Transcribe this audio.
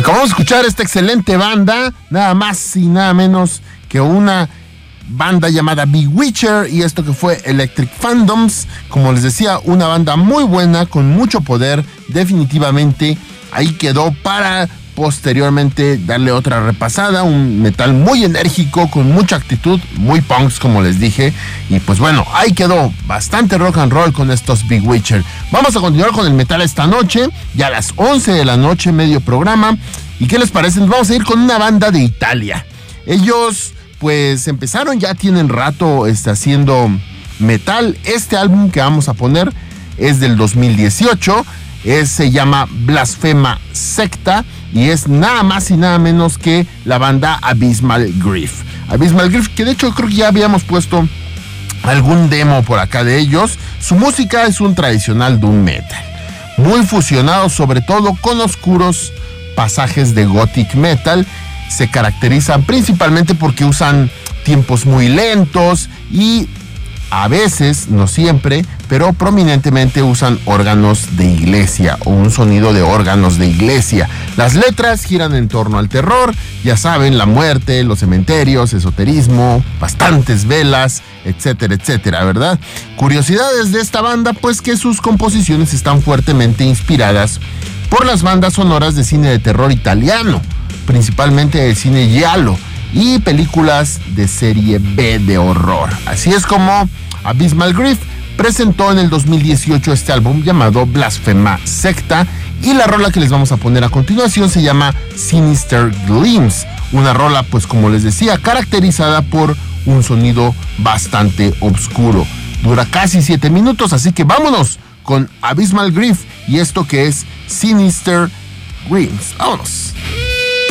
Acabamos de escuchar esta excelente banda, nada más y nada menos que una banda llamada Bewitcher, y esto que fue Electric Fandoms. Como les decía, una banda muy buena, con mucho poder, definitivamente. Ahí quedó para posteriormente darle otra repasada, un metal muy enérgico, con mucha actitud, muy punks como les dije, y pues bueno, ahí quedó bastante rock and roll con estos Bewitcher. Vamos a continuar con el metal esta noche, ya a las 11 de la noche, medio programa. ¿Y qué les parece? Nos vamos a ir con una banda de Italia. Ellos pues empezaron, ya tienen rato haciendo metal. Este álbum que vamos a poner es del 2018, se llama Blasphema Secta, y es nada más y nada menos que la banda Abysmal Grief. Abysmal Grief, que de hecho creo que ya habíamos puesto algún demo por acá de ellos. Su música es un tradicional doom metal, muy fusionado sobre todo con oscuros pasajes de gothic metal. Se caracterizan principalmente porque usan tiempos muy lentos y a veces, no siempre, pero prominentemente usan órganos de iglesia o un sonido de órganos de iglesia. Las letras giran en torno al terror, ya saben, la muerte, los cementerios, esoterismo, bastantes velas, etcétera, etcétera, ¿verdad? Curiosidades de esta banda, pues que sus composiciones están fuertemente inspiradas por las bandas sonoras de cine de terror italiano, principalmente el cine giallo, y películas de serie B de horror. Así es como Abysmal Grief presentó en el 2018 este álbum llamado Blasphema Secta, y la rola que les vamos a poner a continuación se llama Sinister Gleams, una rola, pues como les decía, caracterizada por un sonido bastante oscuro. Dura casi 7 minutos, así que vámonos con Abysmal Grief y esto que es Sinister Gleams. ¡Vámonos!